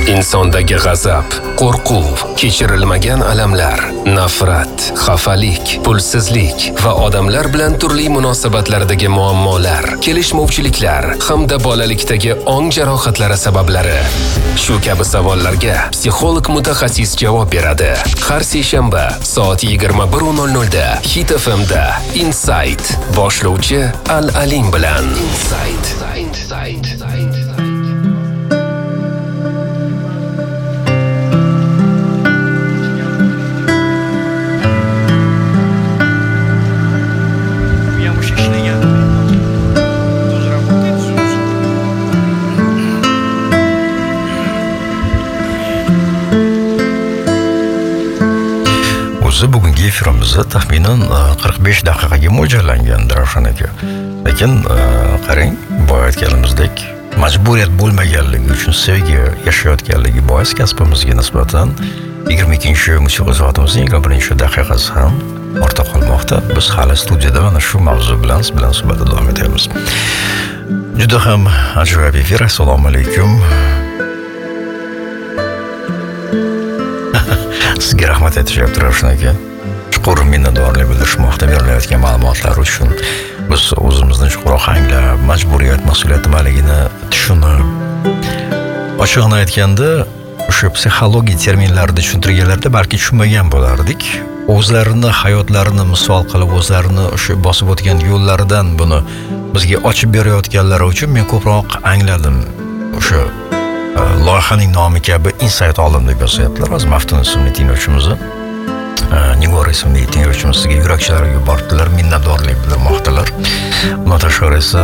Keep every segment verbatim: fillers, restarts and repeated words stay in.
insondagi g'azab, qo'rquv, kechirilmagan alamlar, nafrat, xafalik, pulsizlik va odamlar bilan turli munosabatlardagi muammolar, kelishmovchiliklar hamda bolalikdagi ong jarohatlari sabablari. Shu kabi savollarga psixolog mutaxassis javob beradi. Har seshanba soat yigirma bir nol nol da Hit F M da Insight boshlovchi Al-Alim bilan. Insight. Insight. Bugungi efirimizda taxminan qirq besh daqiqaga mo'ljallangandir Ravshan aka. Lekin qarang, boya aytganimizdek, majburiyat bo'lmaganligi uchun sevgi yashayotganligi bois kasbimizga nisbatan yigirma ikkinchi musiqa soatimizning yigirma birinchi daqiqasi ham ortda qolmoqda. Biz hali studiyada mana shu mavzu bilan siz bilan suhbatda davom etamiz. Juda ham ajoyib efir. Assalomu alaykum. Sizga rahmat aytishyapti Ravshan aka. Chuqur minnatdorlik bildirishmoqda berilayotgan ma'lumotlar uchun. Biz o'zimizni chuqurroq anglab, majburiyat, mas'uliyat nimaligini tushunib, ochig'ini aytganda, o'sha psixologiya terminlarini tushuntirganlarda balki tushunmagan bo'lardik. O'zlarini hayotlarini misol qilib, o'zlarini o'sha bosib o'tgan yo'llaridan buni bizga ochib berayotganlari uchun men ko'proq angladim. O'sha loyihaning nomi kabi Insight olim deb yozyaptilar. Hozir Maftun ismli tinglovchimizni, Nigor ismli tinglovchimiz sizga yurakchalariga yubordilar, minnatdorlik bildirmoqdalar. Undan tashqari esa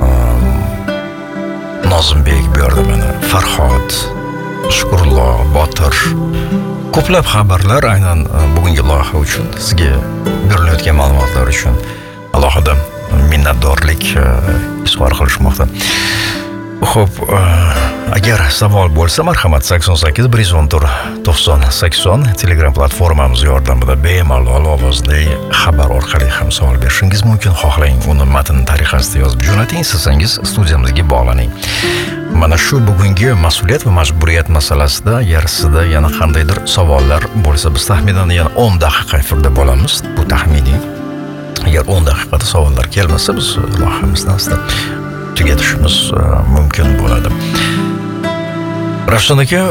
Nozimbek bu yerda mana Farhod, Shukurullo, Botir ko'plab xabarlar aynan bugungi loyiha uchun, sizga berilayotgan ma'lumotlar uchun alohida minnatdorlik izhor qilishmoqda. Xo'p, agar savol bo'lsa, marhamat sakson sakkiz bir yuz o'n to'rt to'qson sakson Telegram platformamiz yordamida bemalol ovozli xabar orqali ham savol berishingiz mumkin. Xohlang uni matn tariqasida yozib jo'nating, istasangiz studiyamizga bog'laning. Mana shu bugungi mas'uliyat va majburiyat masalasida yarisida yana qandaydir savollar bo'lsa, biz taxminan yana o'n daqiqa efirda bo'lamiz. Bu taxminiy. Agar o'n daqiqada savollar kelmasa, biz loyihamizdan asta tugatishimiz mumkin bo'ladi. Ravshan aka,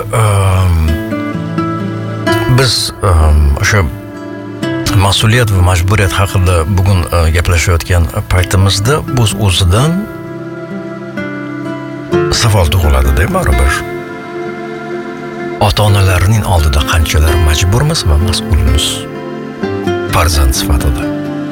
biz o'sha mas'uliyat va majburiyat haqida bugun gaplashayotgan paytimizda o'z o'zidan savol tug'iladi-da, baribir. Ota-onalarning oldida qanchalar majburmiz va mas'ulmiz farzand sifatida?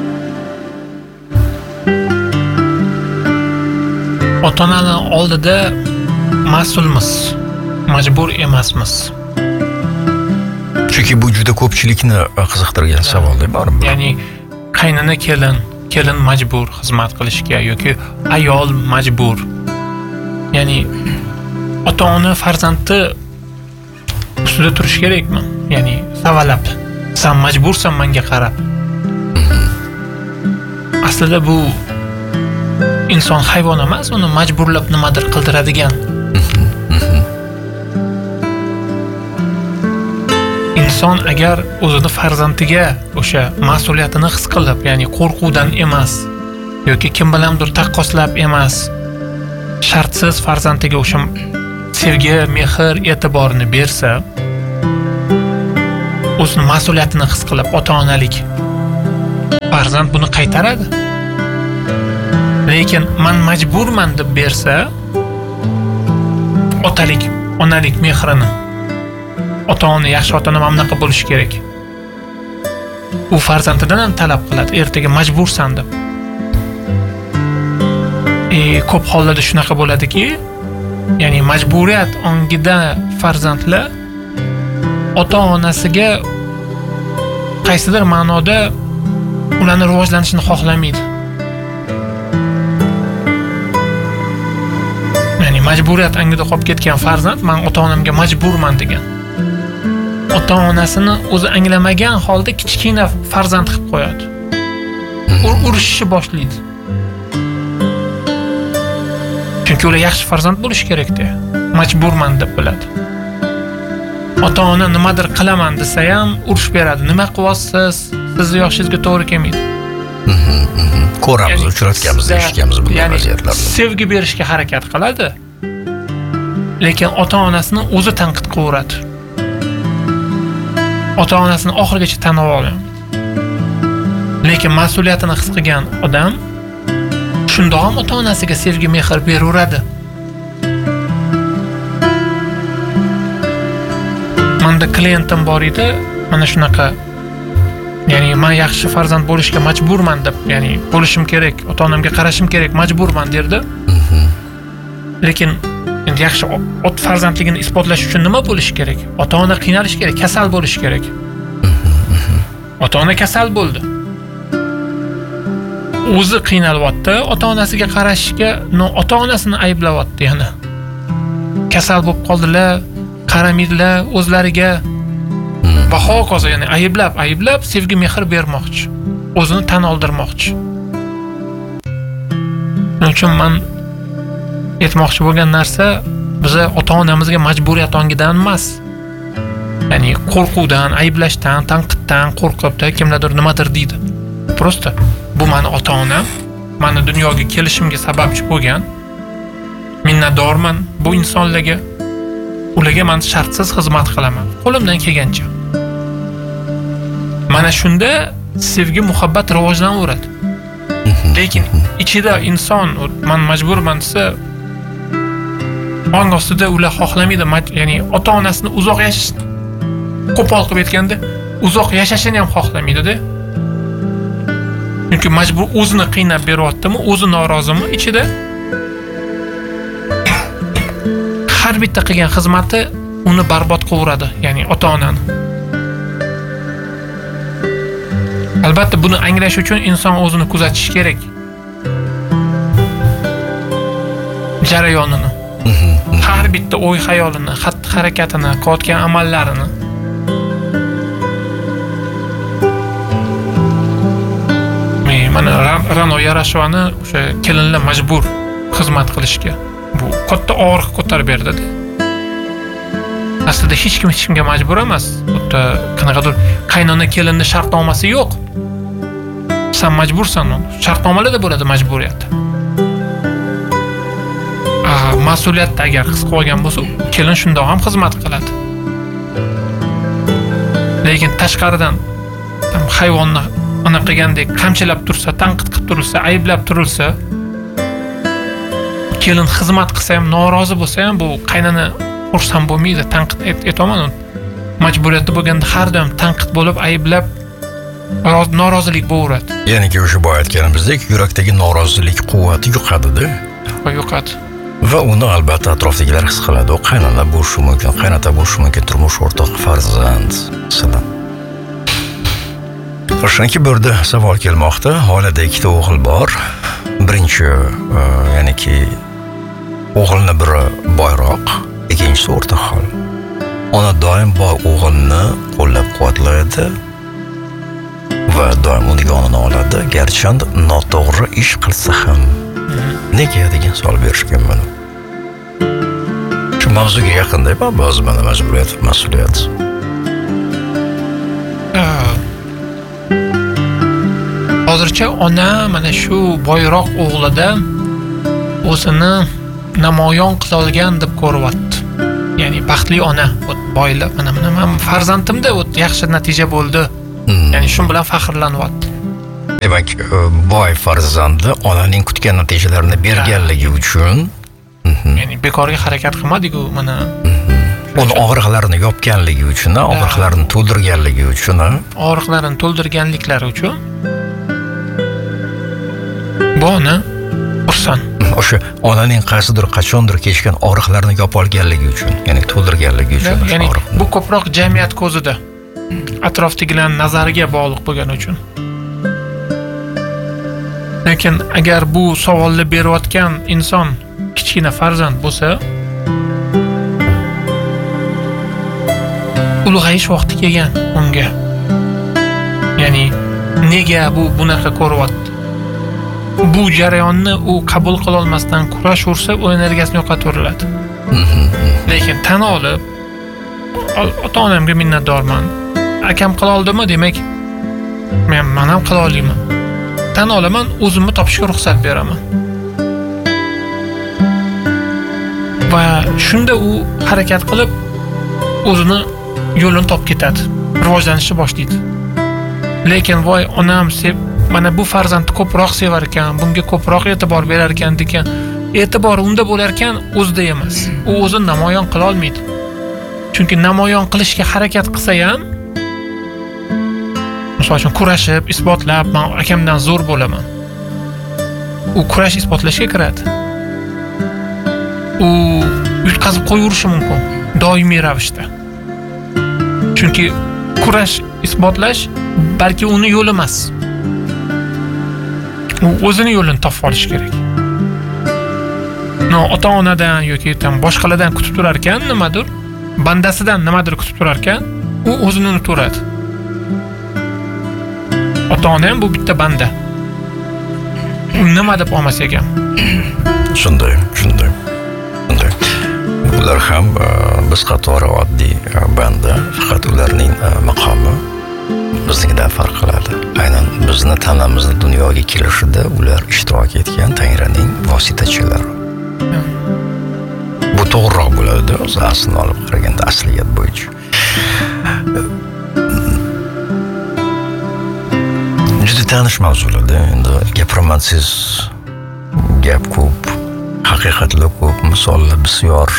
Ota-onaning oldida mas'ulmiz, majbur emasmiz. Chunki bu juda ko'pchilikni qiziqtirgan savol, baribir. Ya'ni qaynona kelin, kelin majbur xizmat qilishga yoki ayol majbur. Ya'ni ota-ona farzandni ustida turish kerakmi? Ya'ni savalab, sen majbursan menga qarab. Aslida bu inson hayvon emas, uni majburlab nimadir qildiradigan. Inson agar o'zini farzandiga o'sha mas'uliyatini his qilib, ya'ni qo'rquvdan emas yoki kim bilandir taqqoslab emas, shartsiz farzandiga o'sha sevgi, mehr, e'tiborni bersa, o'zini mas'uliyatini his qilib ota-onalik, farzand buni qaytaradi. Lekin men majburman deb bersa, otalik, onalik mehrini, ota-ona yaxshi ota-ona mamnaqa bo'lishi kerak. U farzandidan ham talab qiladi, ertaga majbursan deb. E, ko'p hollarda shunaqa bo'ladiki, ya'ni majburiyat ongida farzandlar ota-onasiga qaysidir ma'noda ularning rivojlanishini xohlamaydi. Ya'ni majburiyat angida qolib ketgan farzand, men ota-onamga majburman degan. Ota-onasini o'zi anglamagan holda kichkina farzand qilib qo'yadi. Urishishni boshlaydi. Chunki ular yaxshi farzand bo'lish kerak-da. Majburman deb biladi. ota-ona nimadir qilaman desa ham urush beradi. Nima qilyapsiz? Sizni yoshingizga to'g'ri kelmaydi. Ko'ramiz, uchratganmiz, eshitganmiz bunday ya'ni vaziyatlarni. Sevgi berishga harakat qiladi. Lekin ota-onasini o'zi tanqid qilaveradi. Ota-onasini oxirigacha tanib oladi. Lekin mas'uliyatini his qilgan odam shundoq ham ota-onasiga sevgi, mehr beraveradi. Menda klientim bor edi, mana shunaqa. Ya'ni men yaxshi farzand bo'lishga majburman deb, ya'ni bo'lishim kerak, ota-onamga qarashim kerak, majburman derdi. Lekin endi yaxshi ot farzandligini isbotlash uchun nima bo'lish kerak? Ota-ona qiynalish kerak, kasal bo'lish kerak. Ota-ona kasal bo'ldi. O'zi qiynalyapti, ota-onasiga qarashga, no, ota-onasini ayblayapti yana. Kasal bo'lib qoldilar, qaramaydilar o'zlariga. Va hokazo, ya'ni ayblab, ayblab sevgi, mehr bermoqchi. O'zini tan oldirmoqchi. Shuning uchun men aytmoqchi bo'lgan narsa, biz ota-onamizga majburiyat ongidan emas. Ya'ni qo'rquvdan, ayblashdan, tanqiddan qo'rqibda kimlardir nimadir deydi. Prosta bu meni ota-onam, meni dunyoga kelishimga sababchi bo'lgan. Minnatdorman bu insonlarga. Ularga men shartsiz xizmat qilaman, qo'limdan kelgancha. Mana shunda sevgi, muhabbat rivojlanaveradi. Lekin ichida inson men majburman desa, ong ostida ular xohlamaydi, ya'ni ota-onasini uzoq yashash, qo'pol qilib aytganda, uzoq yashashini ham xohlamaydi-da. Chunki majbur o'zini qiynab beryaptimi, o'zi norozimi ichida. Har bitta qilgan xizmati uni barbod qilaveradi, ya'ni ota-onani. Albatta buni anglash uchun inson o'zini kuzatish kerak. Jarayonini. Har bitta o'y-xayolini, xatti-harakatini, qilayotgan amallarini. Mana Rano Yarashevani o'sha kelinlar majbur xizmat qilishga. Bu katta og'riq ko'tarib berdi. Aslida hech kim hech kimga majbur emas. Xuddi qanaqadir qaynona kelinni shartnomasi yo'q. Sen majbursan, shartnomalarda bo'ladi majburiyat. A, mas'uliyatni agar his qilgan bo'lsa, kelin shundoq ham xizmat qiladi. Lekin tashqaridan hayvonni ana qilgandek qamchilab tursa, tanqid qilib turilsa, ayblab turilsa, kelin xizmat qilsa ham, norozi bo'lsa ham, bu qaynona xursand bo'lmaydi, tanqid etaman uni. Majburiyatda bo'lganda har doim tanqid bo'lib, ayblab, norozilik bo'laveradi. Ya'ni o'sha boya aytganimizdek, yurakdagi norozilik quvvati yo'qadi-da. Yo'qadi. Va uni albatta atrofdagilar his qiladi. O qaynona bo'lishi mumkin, qaynota bo'lishi mumkin, turmush o'rtoq, farzand, masalan. O'shanki bu yerda savol kelmoqda. Oilada ikkita o'g'il bor. Birinchi, ya'niki o'g'ilni biri boyroq, ikkinchisi o'rta hol. Ona doim boy o'g'ilni qo'llab-quvvatlaydi va doim uning yonini oladi, garchi noto'g'ri ish qilsa ham. Nega degan savol berishgan mana. Shu mavzuga yaqinda-ku ba'zi mana majburiyat, mas'uliyat. Hozircha ona mana shu boyroq o'g'lida o'zini namoyon qila olgan deb ko'ryapti. Ya'ni baxtli ona, boylab mana mana men farzandimda yaxshi natija bo'ldi. Ya'ni shu bilan faxrlanyapti. Demak, boy farzandi onaning kutgan natijalarini berganligi uchun, ya'ni bekorga harakat qilmadi-ku, mana uni og'riqlarini yopganligi uchun, og'riqlarini to'ldirganligi uchun, og'riqlarini to'ldirganliklari uchun bu ona xursand. O'sha onaning qaysidir qachondir kechgan og'riqlarini yopib olganligi uchun, ya'ni to'ldirganligi uchun. Ya'ni bu ko'proq jamiyat ko'zida, atrofdagilar nazariga bog'liq bo'lgani uchun. Lekin agar bu savolni berayotgan inson kichkina farzand bo'lsa, ulg'ayish vaqti kelgan unga. Ya'ni nega bu bunaqa ko'ryapti? Bu jarayonni u qabul qila olmasdan kurashaversa, u energiyasini yo'qotaveradi. Lekin tan olib, ota-onamga minnatdorman. Akam qila oldimi, demak men men ham qila olaman. Tan olaman, o'zimni topishga ruxsat beraman. Va shunda u harakat qilib o'zini yo'lini topib ketadi, rivojlanishni boshlaydi. Lekin voy onam sep mana bu farzandni ko'proq sevar ekan, bunga ko'proq e'tibor berar ekan degan e'tibor unda bo'lar ekan, o'zida emas. U o'zini namoyon qila olmaydi. Chunki namoyon qilishga harakat qilsa ham, misol uchun kurashib, isbotlab, men akamdan zo'r bo'laman. U kurash isbotlashga kiradi. U yutqazib qo'yurishi mumkin doimiy ravishda. Chunki kurash isbotlash balki uni yo'li emas. U o'zini yo'lini topib olish kerak. No, ota-onadan yoki boshqalardan kutib turar ekan, nimadir, bandasidan nimadir kutib turar ekan, u o'zini unutaveradi. Ota-ona ham bu bitta banda. U nima deb olmasa ekan. Shunday, shunday. Shunday. Ular ham biz qatori oddiy banda, faqat ularning maqomi biznikidan farq qiladi. Aynan bizni tanamizni dunyoga kelishida ular ishtirok etgan Tangrining vositachilari. Bu to'g'riroq bo'ladi-da, o'zi aslini olib qaraganda, asliyat bo'yicha. Juda tanish mavzularda endi gapiraman, siz gap ko'p, haqiqatlar ko'p, misollar bisyor.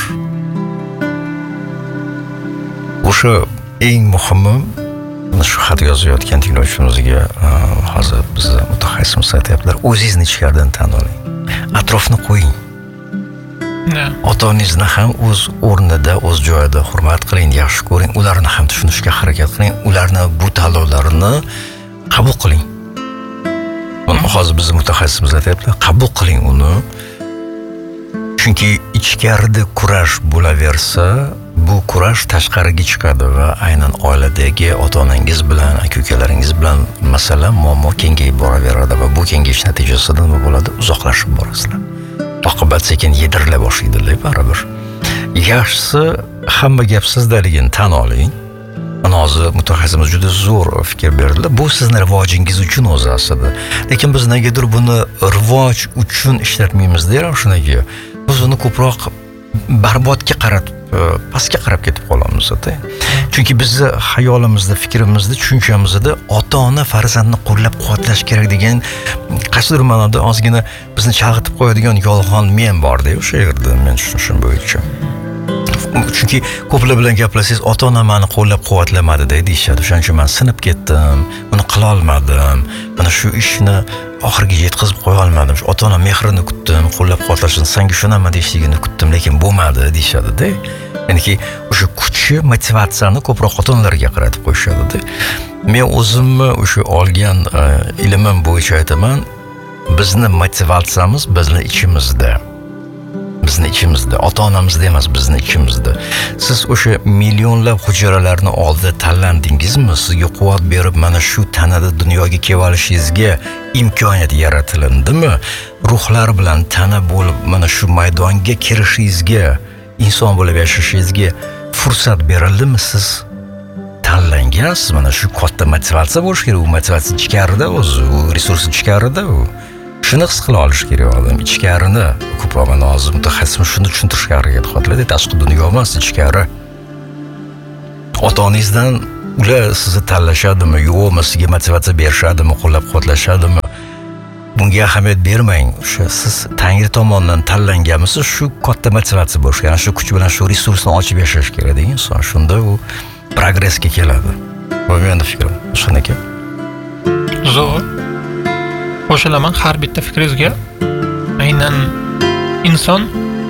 O'sha eng muhimi, shu xat yozayotgan tinglovchimizga hozir bizni mutaxassisimiz aytyaptilar, o'zingizni ichkaridan tan oling. Atrofni qo'ying. Ota-onangizni ham o'z o'rnida, o'z joyida hurmat qiling, yaxshi ko'ring, ularni ham tushunishga harakat qiling, ularni bu tanlovlarini qabul qiling. Buni hozir bizni mutaxassisimiz aytyaptilar, qabul qiling uni. Chunki ichkarida kurash bo'laversa, bu kurash tashqariga chiqadi va aynan oiladagi ota-onangiz bilan, aka-ukalaringiz bilan masala, muammo kengayib boraveradi va bu kengayish natijasida nima bo'ladi? Uzoqlashib borasizlar. Oqibat sekin yedirila boshlaydilar baribir. Yaxshisi hamma gap sizdaligini tan oling. Mana hozir mutaxassisimiz juda zo'r fikr berdilar. Bu sizning rivojingiz uchun o'zi aslida. Lekin biz negadir buni rivoj uchun ishlatmaymiz deyman shunaga. Biz uni ko'proq barbodga qarab, pastga qarab ketib qolamiz-da. Chunki bizni xayolimizda, fikrimizda, tushunchamizda ota-ona farzandni qo'llab-quvvatlash kerak degan qasdir ma'noda ozgina bizni chalg'itib qo'yadigan yolg'on men bor-da o'sha yerda, men tushunishim bo'yicha. Chunki ko'plar bilan gaplashsangiz, ota-ona meni qo'llab-quvvatlamadi deyishadi. O'shaning uchun men sinib ketdim, buni qila olmadim. Mana shu ishni oxiriga yetkazib qo'ya olmadim. Shu ota-ona mehrini kutdim, qo'llab-quvvatlashini, senga ishonaman deyishligini kutdim, lekin bo'lmadi deyishadi-da. Ya'niki o'sha kuchni, motivatsiyani ko'proq ota-onalarga qaratib qo'yishadi-da. Men o'zimni o'sha olgan ilmim bo'yicha aytaman, bizni motivatsiyamiz bizni ichimizda. Bizni ichimizda, ota-onamizda emas, bizni ichimizda. Siz o'sha millionlab hujayralarni oldida tanlandingizmi? Sizga quvvat berib, mana shu tanada dunyoga kelib olishingizga imkoniyat yaratilindimi? Ruhlar bilan tana bo'lib, mana shu maydonga kirishingizga, inson bo'lib yashashingizga fursat berildimi? Siz tanlangansiz. Mana shu katta motivatsiya bo'lish kerak. U motivatsiya ichkarida o'zi, u resurs ichkarida u. Shuni his qila olish kerak odam, ichkarini. Ko'proq mana hozir mutaxassis shuni tushuntirishga harakat qiladi. Tashqi dunyo emas, ichkari. Ota-onangizdan ular sizni tanlashadimi, yo'qmi, sizga motivatsiya berishadimi, qo'llab-quvvatlashadimi? Bunga ahamiyat bermang. O'sha siz Tangri tomonidan tanlanganmisiz, shu katta motivatsiya bo'lish kerak. Shu kuch bilan shu resursni ochib yashash kerak degan inson. Shunda u progressga keladi. Bu mening fikrim. Shuniki. Zo'r. Qo'shilaman har bitta fikringizga. Aynan inson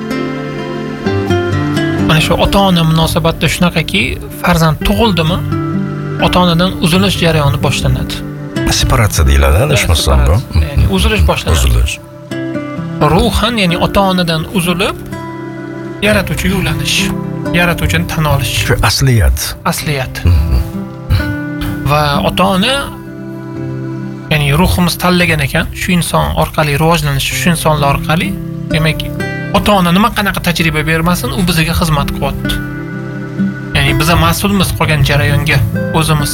mana shu ota-ona munosabatda shunaqaki, farzand tug'ildimi, ota-onadan uzilish jarayoni boshlanadi. Separatsiya deyiladi, adashmasam bu. Ya'ni uzilish boshlanadi. Uzilish. Ruhan, ya'ni ota-onadan uzilib, yaratuvchiga ulanish, yaratuvchini tan olish. Shu asliyat. Asliyat. Va ota-ona, ya'ni ruhimiz tanlagan ekan, shu inson orqali rivojlanish, shu insonlar orqali, demak, ota-ona nima qanaqa tajriba bermasin, u bizga xizmat qilyapti. Ya'ni Ya'ni biz mas'ulmiz qolgan jarayonga o'zimiz.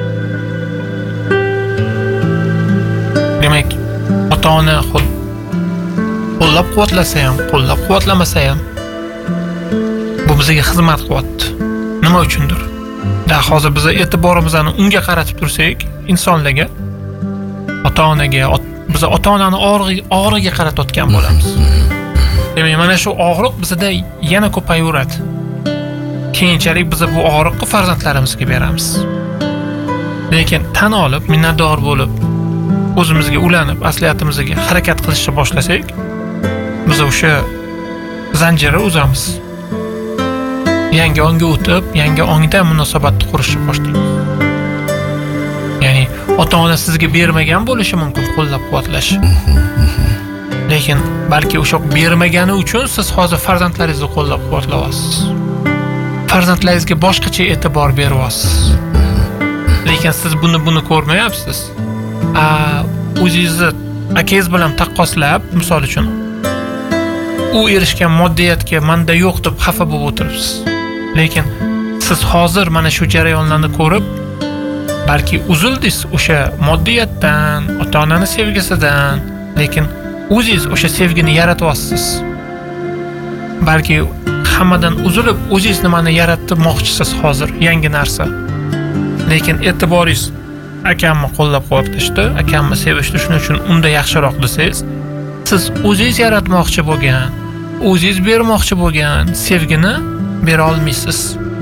Demak, ota-ona qo'llab-quvvatlasa ham, qo'llab-quvvatlamasa ham bu bizga xizmat qilyapti. Nima uchundir? Da hozir biz e'tiborimizni unga qaratib tursak, insonlarga, ota-onaga, biz ota-onani og'rigiga qaratayotgan bo'lamiz. Demak, mana shu og'riq bizda yana ko'payaveradi. Keyinchalik biz bu og'riqni farzandlarimizga beramiz. Lekin tan olib, minnatdor bo'lib, o'zimizga ulanib, asliyatimizga harakat qilishni boshlasak, biz o'sha zanjirni uzamiz. Yangi onga o'tib, yangi ongda munosabatni qurishni boshlaymiz. Ya'ni ota-ona sizga bermagan bo'lishi mumkin qo'llab-quvvatlash. Lekin balki o'sha bermagani uchun siz hozir farzandlaringizni qo'llab-quvvatlayapsiz. Farzandlaringizga boshqacha e'tibor beryapsiz. Lekin siz buni buni ko'rmayapsiz. A, o'zingizni akangiz bilan taqqoslab, misol uchun, u erishgan moddiyatga menda yo'q deb xafa bo'lib o'tiribsiz. Lekin siz hozir mana shu jarayonlarni ko'rib, balki uzildingiz o'sha moddiyatdan, ota-onani sevgisidan, lekin o'zingiz o'sha sevgini yaratyapsiz. Balki hammadan uzilib, o'zingiz nimani yaratmoqchisiz hozir, yangi narsa. Lekin e'tiboringiz akamni qo'llab-quvvatlashdi, akamni sevishdi, shuning uchun unda yaxshiroq desangiz, siz o'zingiz yaratmoqchi bo'lgan, o'zingiz bermoqchi bo'lgan sevgini bera olmaysiz.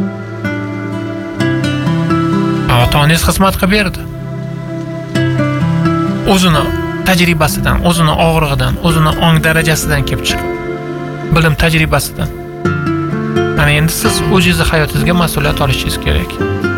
Ota-onangiz xizmat qilib berdi. O'zini tajribasidan, o'zini og'rig'idan, o'zini ong darajasidan kelib chiqib, bilim tajribasidan. Mana endi siz o'zingizni hayotingizga mas'uliyat olishingiz kerak.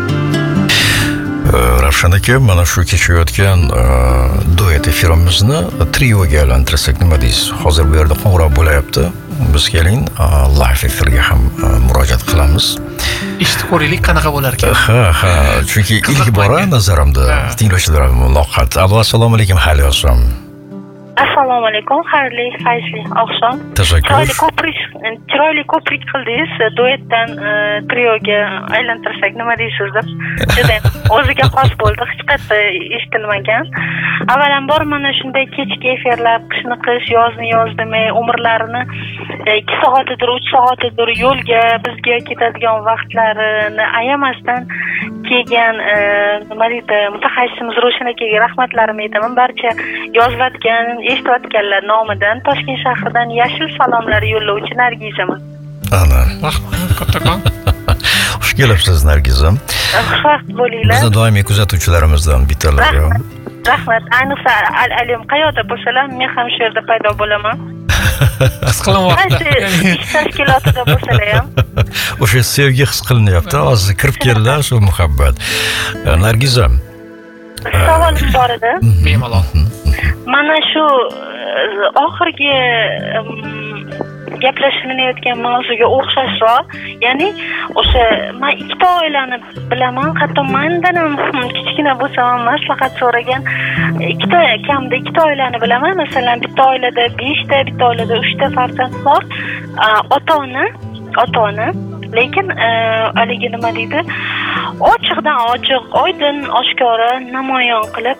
Ravshan aka, mana shu kechayotgan duet efirimizni trioga aylantirsak nima deysiz? Hozir bu yerda qo'ng'iroq bo'layapti. Biz keling, live efirga ham murojaat qilamiz. Eshitib ko'raylik qanaqa bo'lar ekan. Ha, ha, chunki ilk bora nazarimda tinglovchilar muloqot. Assalomu alaykum, xayr olsun. Assalomu alaykum, xayrli, fayzli oqshom. Tashakkur. Chiroyli ko'prik, chiroyli ko'prik qildingiz. Duetdan trioga aylantirsak nima deysiz deb. Juda o'ziga xos bo'ldi, hech qayerda eshitilmagan. Avvalambor mana shunday kechki efirlar, qishni qish, yozni yoz demay, umrlarini ikki soatidir, uch soatidir yo'lga, bizga ketadigan vaqtlarini ayamasdan kelgan nima deydi, mutaxassisimiz Ro'shan akaga rahmatlarimni aytaman. Barcha yozayotgan, eshitayotganlar nomidan Toshkent shahridan yashil salomlar yo'llovchi Nargizaman. Ana. Rahmat, kattakon. Xush kelibsiz Nargizam. Xushvaqt bo'linglar. Bizni doimiy kuzatuvchilarimizdan bittalar. Rahmat. Ayniqsa Al-Alim qayerda bo'lsalar, men ham shu yerda paydo bo'laman. His qilyapti. Ish tashkilotida bo'lsalar ham. O'sha sevgi his qilinyapti. Hozir kirib keldilar shu muhabbat. Nargizam. Savolim bor edi. Bemalol. Mana shu oxirgi gaplashilayotgan mavzuga o'xshashroq, ya'ni o'sha men ikkita oilani bilaman, hatto mendan ham kichkina bo'lsa ham maslahat so'ragan ikkita kamda ikkita oilani bilaman. Masalan, bitta oilada beshta, bitta oilada uchta farzand bor. Ota-ona, ota-ona, lekin haligi nima deydi? Ochiqdan ochiq, oydin, oshkora namoyon qilib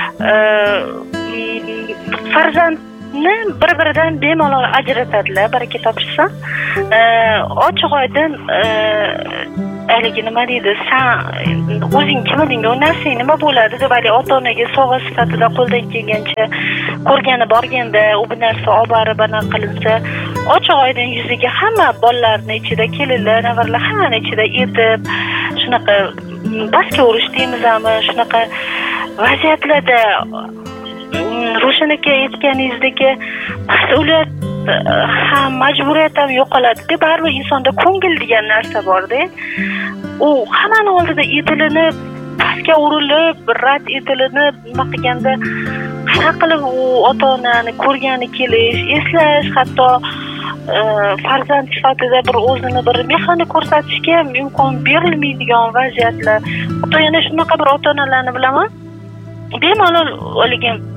farzand bir-biridan bemalol ajratadilar, baraka topishsa. Ochiq oydin haligi nima deydi, san o'zing kim eding, u narsang nima bo'ladi deb hali ota-onaga sovg'a sifatida qo'ldan kelgancha ko'rgani borganda u bu narsa olib borib anaqa qilinsa, ochiq oydin yuziga hamma bolalarning ichida, kelinlar, nevarlar hammani ichida etib, shunaqa baska urish deymizmi, shunaqa vaziyatlarda Ro'shan aka aytganingizdagi mas'uliyat ham majburiyat ham yo'qoladi deb baribir insonda ko'ngil degan narsa bor-da. U hammani oldida etilinib, pastga urilib, rad etilinib, nima qilganda qanaqa qilib u ota-onani ko'rgani kelish, eslash, hatto farzand sifatida bir o'zini bir mehrni ko'rsatishga imkon berilmaydigan vaziyatlar. Hatto yana shunaqa bir ota-onalarni bilaman. Bemalol o'ligim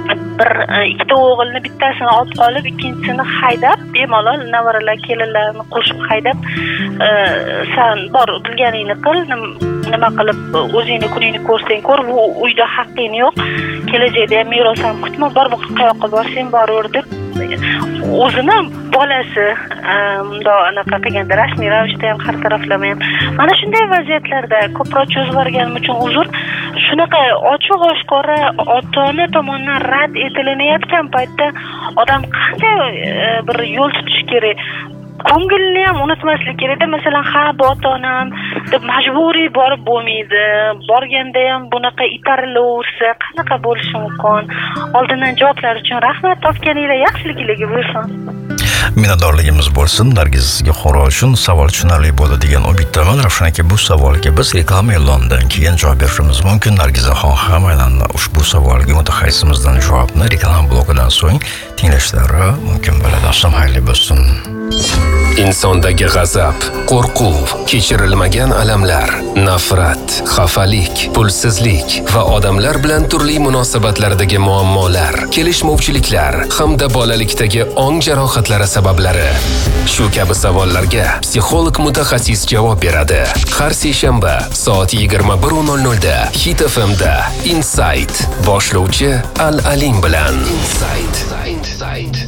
bir ikkita o'g'ilni bittasini olib qolib, ikkinchisini haydab, bemalol nevaralar, kelinlarni qo'shib haydab, sen bor bilganingni qil, nima qilib o'zingni kuningni ko'rsang ko'r, bu uyda haqqing yo'q, kelajakda ham meros ham kutma, bor bu qayoqqa borsang boraver deb o'zini bolasi bundoq anaqa qilganda, rasmiy ravishda ham har taraflama ham mana shunday vaziyatlarda ko'proq cho'zib o'rganim uchun uzr, shunaqa ochiq oshkora ota-ona tomonidan rad etilayotgan paytda odam qanday bir yo'l tutish kerak? Ko'ngilni ham unutmaslik kerakda. Masalan, ha, bu ota-onam deb majburiy borib bo'lmaydi. Borganda ham bunaqa itarilaversa qanaqa bo'lishi mumkin? Oldindan javoblar uchun rahmat, topganinglar yaxshiliklarga bo'lsin. Minnatdorligimiz bo'lsin. Nargiz sizga xora uchun savol tushunarli bo'ldi degan umiddaman. Ravshan aka, bu savolga biz reklama e'lonidan keyin javob berishimiz mumkin. Nargizaxon ham aynan ushbu savolga mutaxassisimizdan javobni reklama blokidan so'ng tinglashlari mumkin bo'ladi. Assalomu xayrli bo'lsin. Insondagi g'azab, qo'rquv, kechirilmagan alamlar, nafrat, xafalik, pulsizlik va odamlar bilan turli munosabatlardagi muammolar, kelishmovchiliklar hamda bolalikdagi ong jarohatlari sabablari. Shu kabi savollarga psixolog mutaxassis javob beradi. Har seshanba soat yigirma bir nol nol da Hit F M da Insight boshlovchi Al-Alim bilan. Insight. Insight.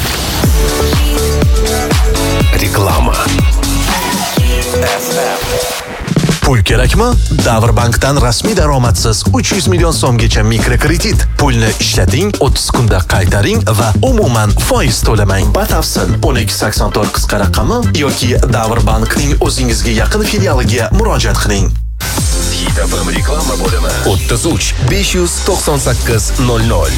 Reklama. Pul kerakmi? Davrbankdan rasmiy daromadsiz uch yuz million so'mgacha mikrokredit. Pulni ishlating, o'ttiz kunda qaytaring va umuman foiz to'lamang. Batafsil o'n ikki sakson to'rt qisqa raqami yoki Davrbankning o'zingizga yaqin filialiga murojaat qiling. Hit F M reklama bo'limi o'ttiz uch besh yuz to'qson sakkiz nol nol.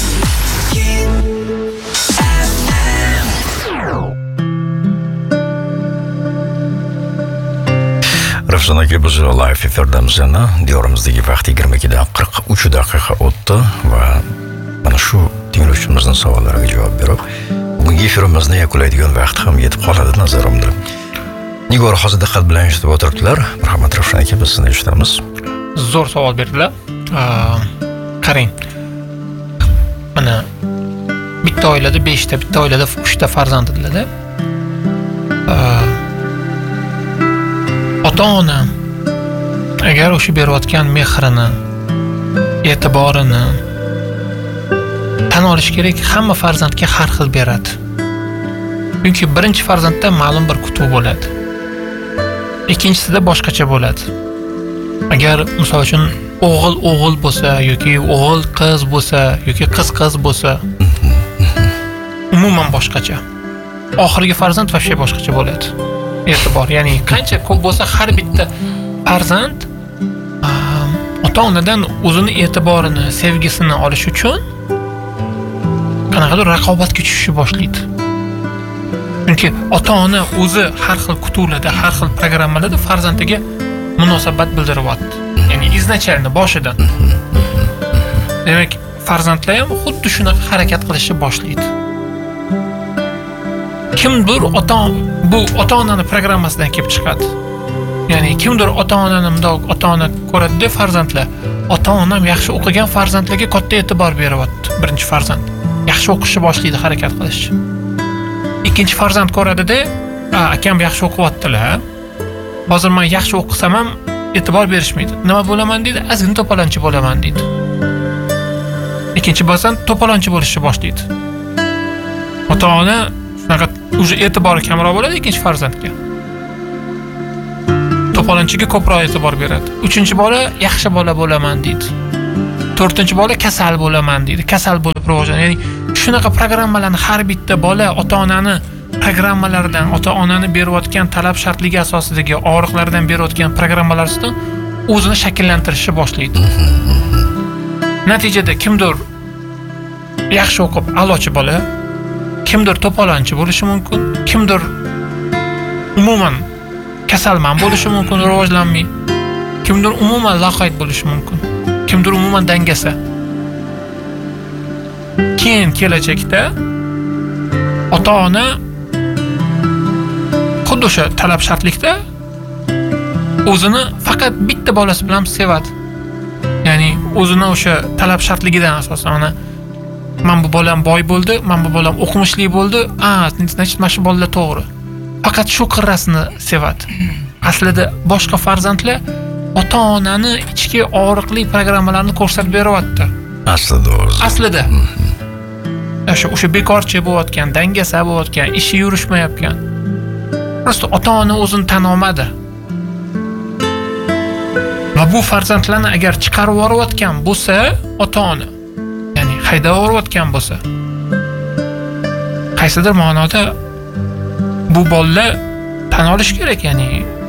Ravshan aka, biz live eferdamiz yana. Diyorimizdagi vaqt yigirma ikki da qirq uch daqiqa o'tdi va mana shu tinglovchimizning savollariga javob berib, bugungi efirimizni yakunlaydigan vaqt ham yetib qoladi nazarimda. Nigor hozir diqqat bilan eshitib o'tiribdilar. Marhamat Ravshan aka, biz sizni eshitamiz. Zo'r savol berdilar. Qarang. Mana bitta oilada beshta, bitta oilada uchta farzand edilar-da. Ota-ona agar o'sha berayotgan mehrini, e'tiborini tan olish kerak, hamma farzandga har xil beradi. Chunki birinchi farzandda ma'lum bir kutuv bo'ladi. Ikkinchisida boshqacha bo'ladi. Agar misol uchun o'g'il o'g'il bo'lsa yoki o'g'il qiz bo'lsa yoki qiz qiz bo'lsa, umuman boshqacha. Oxirgi farzand vaqti boshqacha bo'ladi. E'tibor, ya'ni qancha ko'p bo'lsa har bitta farzand ota-onadan o'zini e'tiborini, sevgisini olish uchun qanaqadir raqobatga tushishni boshlaydi. Chunki ota-ona o'zi har xil kutuvlarda, har xil programmalarda farzandiga munosabat bildiryapti. Ya'ni izначально boshidan. Demak, farzandlar ham xuddi shunaqa harakat qilishni boshlaydi. Kimdir ota bu ota-onaning programmasidan kelib chiqadi. Ya'ni kimdir ota-onani bundoq ota-ona ko'radi farzandlar. Ota-onam yaxshi o'qigan farzandlarga katta e'tibor beryapti. Birinchi farzand yaxshi o'qishni boshlaydi, harakat qilishni. Ikkinchi farzand ko'radi-da, akam yaxshi o'qiyaptilar. Hozir men yaxshi o'qisam ham e'tibor berishmaydi. Nima bo'laman deydi? Ozgina to'polonchi bo'laman deydi. Ikkinchi farzand to'polonchi bo'lishni boshlaydi. Ota-ona shunaqa o'zi e'tibori kamroq bo'ladi ikkinchi farzandga. To'polonchiga ko'proq e'tibor beradi. Uchinchi bola yaxshi bola bo'laman deydi. To'rtinchi bola kasal bo'laman deydi. Kasal bo'lib rivojlanadi. Ya'ni shunaqa programmalarni har bitta bola ota-onani programmalaridan, ota-onani berayotgan talab shartligi asosidagi og'riqlardan berayotgan programmalar ustidan o'zini shakllantirishni boshlaydi. Natijada kimdir yaxshi o'qib a'lochi bola, kimdir to'polonchi bo'lishi mumkin, kimdir umuman kasalman bo'lishi mumkin, rivojlanmay, kimdir umuman loqayd bo'lishi mumkin, kimdir umuman dangasa. Keyin kelajakda ota-ona xuddi o'sha talab shartlikda o'zini faqat bitta bolasi bilan sevadi. Ya'ni o'zini o'sha talab shartligidan asosan mana men bu bolam boy bo'ldi, men bu bolam o'qimishli bo'ldi, a, значит, mana shu bolalar to'g'ri. Faqat shu qirrasini sevadi. Aslida boshqa farzandlar ota-onani ichki og'riqli programmalarni ko'rsatib beryapti. Aslida o'zi. Aslida. O'sha o'sha bekorchi bo'layotgan, dangasa bo'layotgan, ishi yurishmayotgan. Prosta ota-ona o'zini tan olmadi. Va bu farzandlarni agar chiqarib yuborayotgan bo'lsa, ota-ona, ya'ni haydab yuborayotgan bo'lsa, qaysidir ma'noda bu bolalar tan olish kerak, ya'ni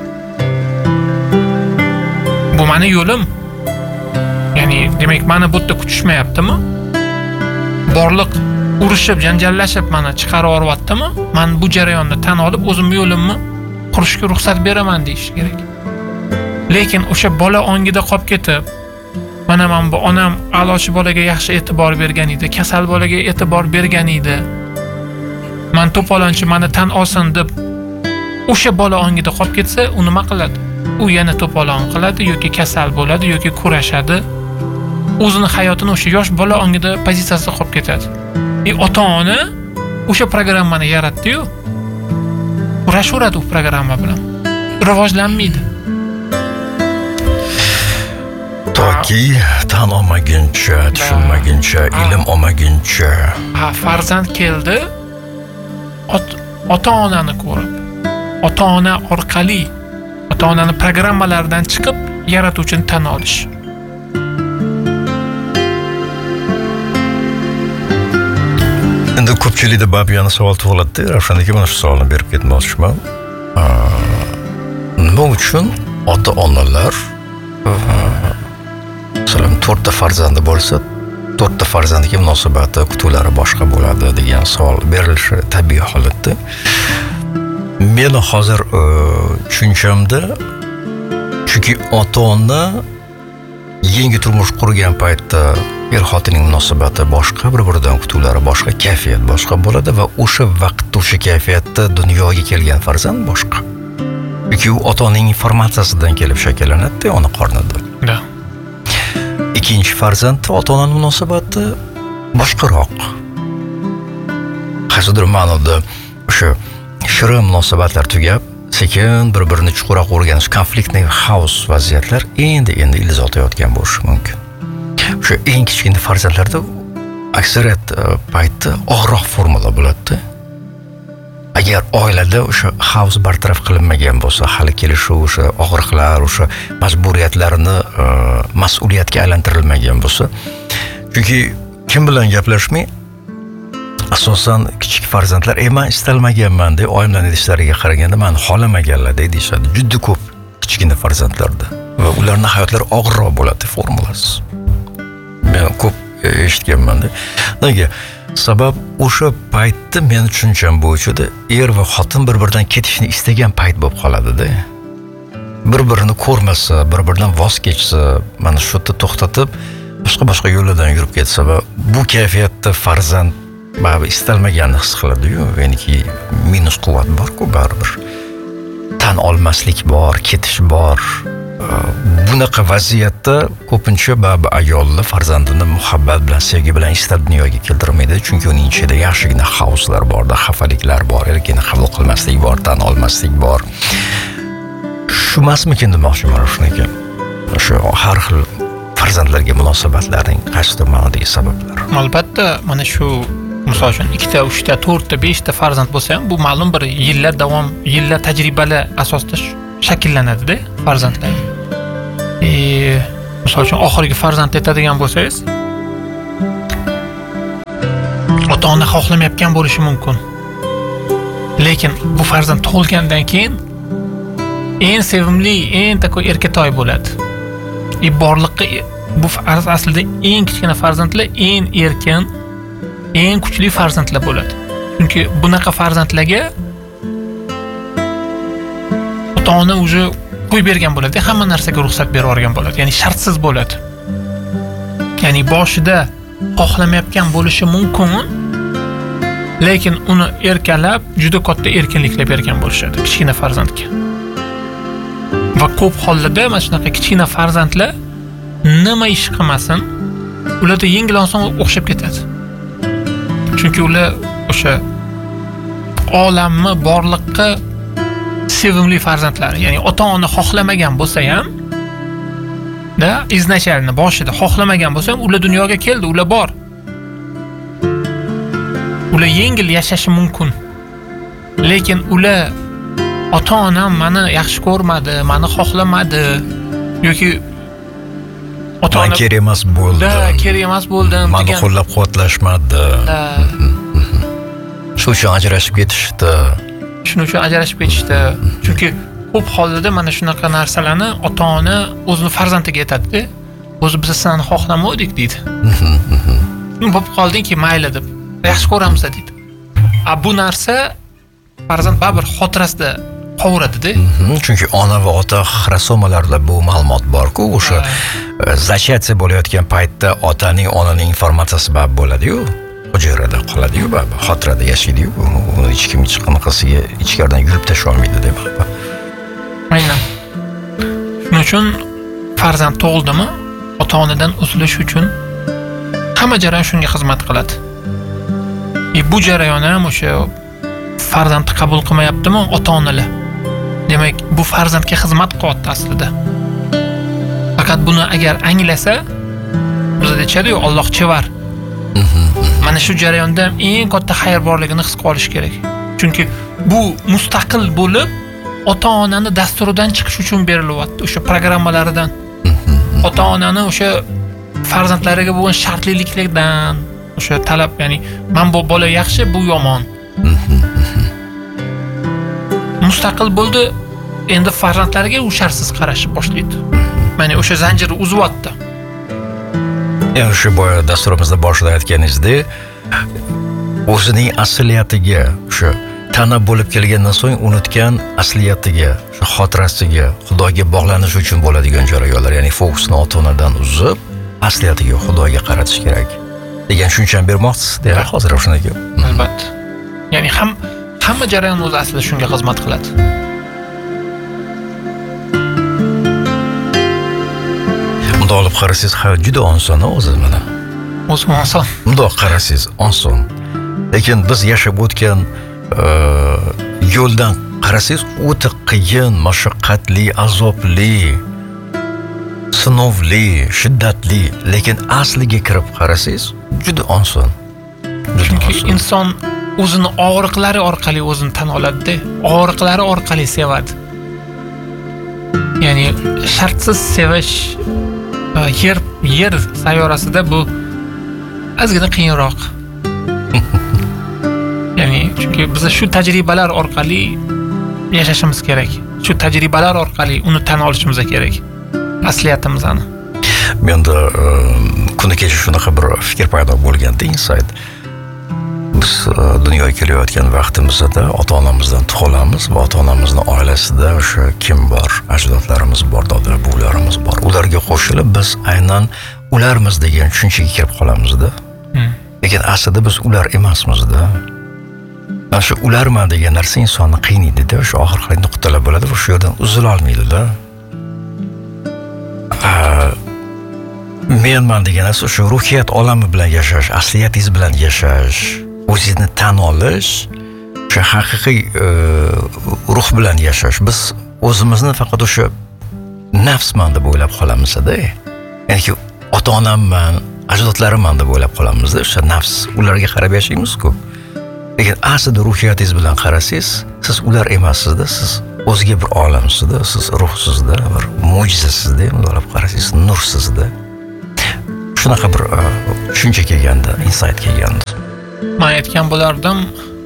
bu meni yo'lim. Ya'ni demak, meni bu yerda kutishmayaptimi? Borliq urushib, janjallashib meni chiqarib yuboryaptimi? Men bu jarayonni tan olib, o'zim yo'limni qurishga ruxsat beraman deyish kerak. Lekin o'sha bola ongida qolib ketib, mana men bu onam a'lochi bolaga yaxshi e'tibor bergan edi, kasal bolaga e'tibor bergan edi. Men to'polonchi meni tan olsin deb o'sha bola ongida qolib ketsa, u nima qiladi? U yana to'polon qiladi yoki kasal bo'ladi yoki kurashadi. O'zini hayotini o'sha yosh bola ongida pozitsiyasida qolib ketadi. E ota-ona o'sha programmani yaratdi-yu, kurashaveradi u programma bilan. Rivojlanmaydi. Toki tan olmaguncha, tushunmaguncha, ilm olmaguncha. Ha, farzand keldi, ota-onani ko'rib, ota-ona orqali, ota-onani programmalaridan chiqib, yaratuvchini tan olish. Endi ko'pchilikda bab yana savol tug'iladi. Ravshandagi mana shu savolni berib ketmoqchiman. Nima uchun ota-onalar masalan to'rtta farzandi bo'lsa, to'rtta farzandiga munosabati, kutuvlari boshqa bo'ladi degan savol berilishi tabiiy holatda. Men hozir tushunchamda, chunki ota-ona yangi turmush qurgan paytda er xotinning munosabati boshqa, bir-biridan kutuvlari boshqa, kayfiyat boshqa bo'ladi va o'sha vaqtda o'sha kayfiyatda dunyoga kelgan farzand boshqa. Chunki u ota-onaning informatsiyasidan kelib shakllanadi, ona qornida. Da. Ikkinchi farzand ota-onaning munosabati boshqaroq. Qaysidir ma'noda o'sha shirin munosabatlar tugab, sekin bir-birini chuqurroq o'rganish, konfliktli xaos vaziyatlar endi-endi ildiz otayotgan bo'lishi mumkin. O'sha eng kichkina farzandlarda aksariyat paytda og'riq formula bo'ladi. Agar oilada o'sha xaos bartaraf qilinmagan bo'lsa, hali kelishuv, o'sha og'riqlar, o'sha majburiyatlarini mas'uliyatga aylantirilmagan bo'lsa, chunki kim bilan gaplashmay asosan kichik farzandlar, "E, men istalmaganman" deb oyimlarning idishlariga qaraganda, "Men xohlamaganlar" deyishadi. Juda ko'p kichkina farzandlarda va ularning hayotlari og'irroq bo'ladi formulasi. Men ko'p eshitganman-da. Nega? Sabab o'sha paytda men tushuncham bo'yicha er va xotin bir-biridan ketishni istagan payt bo'lib qoladi-da. Bir-birini ko'rmasa, bir-biridan voz kechsa, mana shu yerda to'xtatib, boshqa-boshqa yo'llardan yurib ketsa va bu kayfiyatda farzand baribir istalmaganini his qiladi-yu, ya'niki minus quvvat bor-ku baribir. Tan olmaslik bor, ketish bor. Bunaqa vaziyatda ko'pincha baribir ayollar farzandini muhabbat bilan, sevgi bilan istab dunyoga keltirmaydi, chunki uning ichida yaxshigina xavflar bor, xafaliklar bor, erkini qabul qilmaslik bor, tan olmaslik bor. Shu emasmikin demoqchiman shuniki. O'sha har xil farzandlarga munosabatlarning qaysidir ma'nodagi sabablar. Albatta, mana shu misol uchun ikkita, uchta, to'rtta, beshta farzand bo'lsa ham, bu ma'lum bir yillar davom, yillar tajribalar asosida shakllanadi-da farzandlar. E, misol uchun oxirgi farzand aytadigan bo'lsangiz, ota-ona xohlamayotgan bo'lishi mumkin. Lekin bu farzand tug'ilgandan keyin eng sevimli, eng takoy erkatoy bo'ladi. E, borliqqa bu aslida eng kichkina farzandlar eng erkin, eng kuchli farzandlar bo'ladi. Chunki bunaqa farzandlarga ota-ona o'zi qo'yib bergan bo'ladi, hamma narsaga ruxsat berib yuborgan bo'ladi, ya'ni shartsiz bo'ladi. Ya'ni boshida xohlamayotgan bo'lishi mumkin, lekin uni erkalab, juda katta erkinliklar bergan bo'lishadi kichkina farzandga. Va ko'p hollarda mana shunaqa kichkina farzandlar nima ish qilmasin, ularda yengil oson o'xshab ketadi. Chunki ular o'sha olamni borliqqa sevimli farzandlari, ya'ni ota-ona xohlamagan bo'lsa ham da izначально boshida xohlamagan bo'lsa ham ular dunyoga keldi, ular bor. Ular yengil yashashi mumkin. Lekin ular ota-onam meni yaxshi ko'rmadi, meni xohlamadi yoki ota-ona kerak emas bo'ldi. Da, kerak emas bo'ldim Meni degan. qo'llab-quvvatlashmadi. Shu uchun ajrashib ketishdi. Shuning uchun ajrashib ketishdi. Chunki ko'p hollarda mana shunaqa narsalarni ota-ona o'zini farzandiga aytadi-da. O'zi biz seni xohlamadik deydi. Bo'lib qoldingki, mayli deb. Yaxshi ko'ramiz deydi. A bu narsa farzand baribir xotirasida qovuradi-da. Chunki ona va ota xromosomalarida bu ma'lumot bor-ku, o'sha zachatiya bo'layotgan paytda otaning, onaning informatsiyasi bab bo'ladi-yu, hujayrada qoladi-yu, xotirada yashaydi-yu. Uni hech kim hech qanaqasiga ichkaridan yurib tashlay olmaydi deb. Aynan. Shuning uchun farzand tug'ildimi, ota-onadan uzilish uchun hamma jarayon shunga xizmat qiladi. E bu jarayon ham o'sha farzandni qabul qilmayaptimi ota-onalar? Demak, bu farzandga xizmat qilyapti aslida. Faqat buni agar anglasa, bizda aytishadi-ku, Alloh chevar. Mana shu jarayonda eng katta xayr borligini his qilib olish kerak. Chunki bu mustaqil bo'lib, ota-onani dasturidan chiqish uchun berilyapti, o'sha programmalaridan. Ota-onani o'sha farzandlariga bo'lgan shartliliklardan, o'sha talab, ya'ni men bu bola yaxshi, bu yomon. Mustaqil bo'ldi, endi farzandlariga u shartsiz qarashni boshlaydi. Mana o'sha zanjirni uzyapti. Ya o'sha boya dasturimizda boshida aytganingizdek, o'zining asliyatiga, o'sha tana bo'lib kelgandan so'ng unutgan asliyatiga, o'sha xotirasiga, Xudoga bog'lanish uchun bo'ladigan jarayonlar, ya'ni fokusni ota-onadan uzib, asliyatiga, Xudoga qaratish kerak degan tushunchani bermoqchisiz-da, hozir o'shanaga. Albatta. Ya'ni ham hamma jarayon o'zi aslida shunga xizmat qiladi. Bunday olib qarasangiz, hayot juda oson o'zi mana. O'zi oson. Bunday qarasangiz oson. Lekin biz yashab o'tgan yo'ldan qarasangiz, o'ta qiyin, mashaqqatli, azobli, sinovli, shiddatli, lekin asliga kirib qarasangiz, juda oson. Chunki inson o'zini og'riqlari orqali o'zini tan oladi-da, og'riqlari orqali sevadi. Ya'ni shartsiz sevish yer yer sayyorasida bu ozgina qiyinroq. Ya'ni chunki biz shu tajribalar orqali yashashimiz kerak. Shu tajribalar orqali uni tan olishimiz kerak. Asliyatimizni. Menda kuni kecha shunaqa bir fikr paydo bo'lganda, insight. Biz dunyoga kelayotgan vaqtimizda ota-onamizdan tug'ilamiz va ota-onamizning oilasida o'sha kim bor? Ajdodlarimiz bor, doda buvilarimiz bor. Ularga qo'shilib biz aynan ularmiz degan tushunchaga kirib qolamiz-da. Lekin aslida biz ular emasmiz-da. Mana shu ularman degan narsa insonni qiynaydi-da, o'sha oxirgi nuqtalar bo'ladi, o'sha yerdan uzila olmaydi-da. Menman degan narsa o'sha ruhiyat olami bilan yashash, asliyatingiz bilan yashash, o'zingizni tan olish, o'sha haqiqiy ruh bilan yashash. Biz o'zimizni faqat o'sha nafsman deb o'ylab qolamiz-da. Ya'ni ota-onamman, ajdodlarimman deb o'ylab qolamiz-da, o'sha nafs, ularga qarab yashaymiz-ku. Lekin aslida ruhiyatingiz bilan qarasangiz, siz ular emassiz-da, siz o'zga bir olamsiz-da, siz ruhsizda, bir mo'jizasizda, olib qarasangiz, nursizda. Shunaqa bir tushuncha kelganda, insight kelganda. Men aytgan bo'lardim,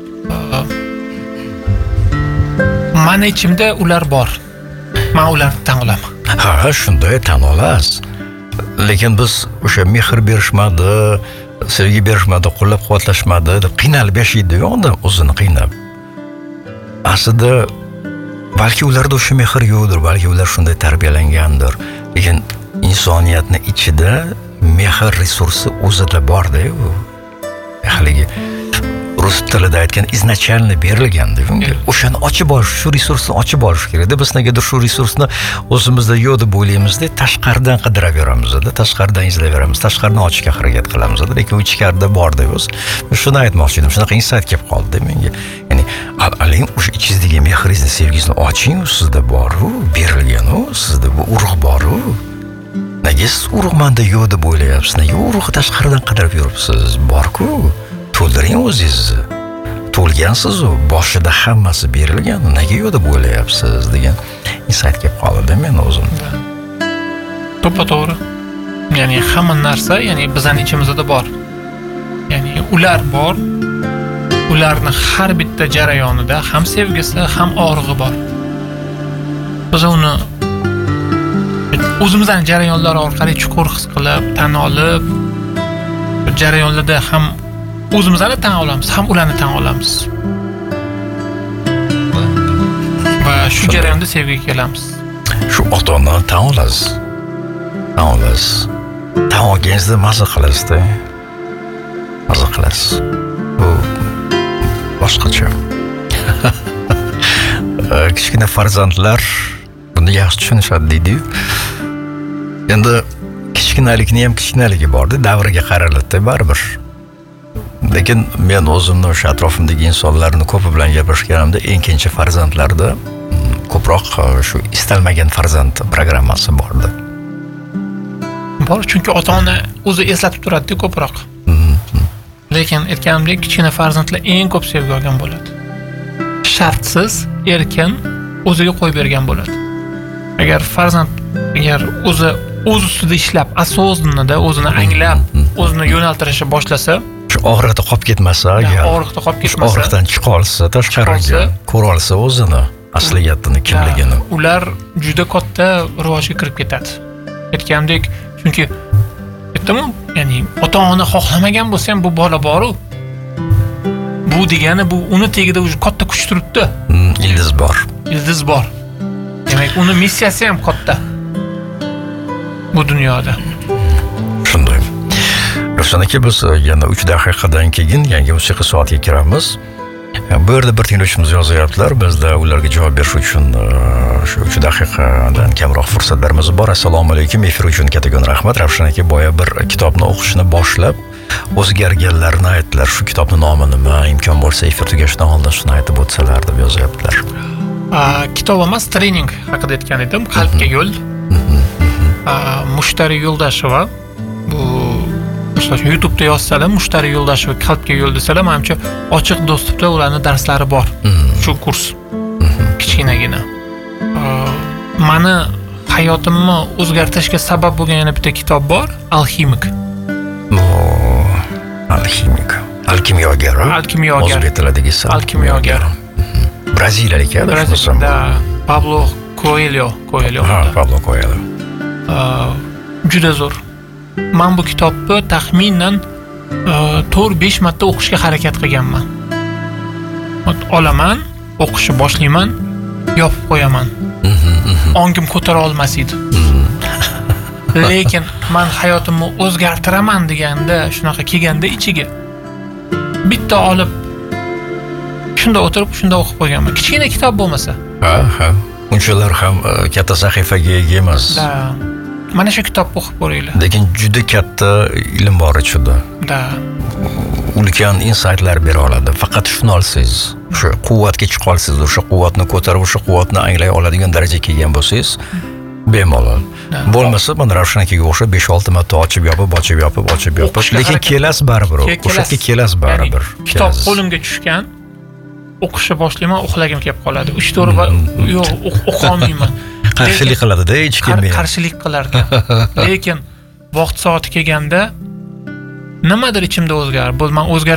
meni ichimda ular bor. Men ularni tan olaman. Ha, shunday tan olasiz. Lekin biz o'sha mehr berishmadi, sevgi berishmadi, qo'llab-quvvatlashmadi deb qiynalib yashaydi-ku odam, o'zini qiynab. Aslida balki ularda o'sha mehr yo'qdir, balki ular shunday tarbiyalangandir. Lekin insoniyatning ichida mehr resursi o'zida bor-da, u haligi rus tilida aytgan izначально berilganda unga o'shani ochib olish, shu resursni ochib olish kerakda. Biz negadir shu resursni o'zimizda yo'q deb o'ylaymizda, tashqaridan qidiraveramizda, tashqaridan izlayveramiz, tashqaridan ochishga harakat qilamiz, lekin u ichkarida borda o'z. Shuni aytmoqchi edim, shunaqa insight kelib qoldi menga. Ya'ni aling o'sha ichingizdagi mehringizni, sevgingizni oching, u sizda bor-u, berilgan u, sizda bu urug' bor-u. Nega siz urug'manda yo'q deb o'ylayapsiz? Nega urug'ni tashqaridan qidirib yuribsiz? Bor-ku, to'ldiring o'zingizni. To'lgansiz u, boshida hammasi berilgan. Nega yo'q deb o'ylayapsiz degan insight kelib qoldi men o'zimda. To'ppa-to'g'ri. Ya'ni hamma narsa, ya'ni bizning ichimizda bor. Ya'ni ular bor. Ularni har bitta jarayonida ham sevgisi, ham og'rig'i bor. Biz uni o'zimizning jarayonlar orqali chuqur his qilib, tan olib, jarayonlarda ham o'zimizni tan olamiz, ham ularni tan olamiz. Va shu jarayonda sevgiga kelamiz. Shu ota-onani tan olasiz. Tan olasiz. Tan olganingizda mazza qilasizda. Mazza qilasiz. Bu boshqacha. Kichkina farzandlar buni yaxshi tushunishadi deydi-yu. Endi kichkinalikni ham kichkinaligi bor-da, davriga qaraladi baribir. Lekin men o'zimni o'sha atrofimdagi insonlarni ko'pi bilan gaplashganimda eng kenja farzandlarda ko'proq shu istalmagan farzand programmasi bordi. Bor, chunki ota-ona o'zi eslatib turadi ko'proq. Lekin aytganimdek, kichkina farzandlar eng ko'p sevgi olgan bo'ladi. Shartsiz, erkin o'ziga qo'yib bergan bo'ladi. Agar farzand agar o'zi o'z ustida ishlab, asosnida o'zini anglab, o'zini yo'naltirishni boshlasa, shu og'riqda qolib ketmasa, agar og'riqda qolib ketmasa, og'riqdan chiqa olsa, tashqariga ko'ra olsa o'zini, asliyatini, kimligini, ular juda katta rivojga kirib ketadi. Aytganimdek, chunki aytdim, ya'ni ota-ona xohlamagan bo'lsa ham bu bola bor-u. Bu degani bu uni tagida o'sha katta kuch turibdi. Ildiz bor. Ildiz bor. Demak, uni missiyasi ham katta. Bu dunyoda. Shunday. Ravshan aka, biz yana uch daqiqadan keyin yangi musiqa soatiga kiramiz. Bu yerda bir tinglovchimiz yozyaptilar. Bizda ularga javob berish uchun shu uch daqiqadan kamroq fursatlarimiz bor. Assalomu alaykum. Efir uchun kattakon rahmat. Ravshan aka boya bir kitobni o'qishni boshlab, o'zgarganlarni aytdilar. Shu kitobning nomi nima? Imkon bo'lsa efir tugashidan oldin shuni aytib o'tsalar deb yozyaptilar. Kitob emas, trening haqida aytgan edim. Qalbga yo'l. Mushtariy Yo'ldasheva. Bu masalan YouTube'da yozsalar, Mushtariy Yo'ldasheva qalbga yo'l desalar, menimcha ochiq dostupda ularning darslari bor. Shu kurs. Kichkinagina. Mani hayotimni o'zgartirishga sabab bo'lgan yana bitta kitob bor, Alximik. Alximik. Alkimyogar. Alkimyogar. O'zbek tilidagi Alkimyogar. Braziliyalik adashmasam. Pablo Coelho, Coelho. Ha, Pablo Coelho. Juda zo'r. Men bu kitobni taxminan to'rt besh marta o'qishga harakat qilganman. Olaman, o'qishni boshlayman, yopib qo'yaman. Ongim ko'tara olmas edi. Lekin men hayotimni o'zgartiraman deganda, shunaqa kelganda ichiga bitta olib shunda o'tirib, shunda o'qib qo'yganman. Kichkina kitob bo'lmasa. Ha, ha. Unchalar ham katta sahifaga ega emas. Da. Mana shu kitobni o'qib ko'ringlar. Lekin juda katta ilm bor ichida. Da. Ulkan insightlar bera oladi. Faqat shuni olsangiz, o'sha quvvatga chiqa olsangiz, o'sha quvvatni ko'tarib, o'sha quvvatni anglay oladigan darajaga kelgan bo'lsangiz, bemalol. Bo'lmasa, mana Ravshan akaga o'xshab besh olti marta ochib yopib, ochib yopib, ochib yopib, lekin kelasiz baribir. O'sha yerga kelasiz baribir. Kitob qo'limga tushgan, o'qishni boshlayman, uxlagim kelib qoladi. uch to'rt yo'q, o'qiy olmayman. Qarshilik qiladi-da, hech kim men. Qarshilik qilardi. Lekin vaqt soati kelganda nimadir ichimda o'zgardi. Bu men o'zgar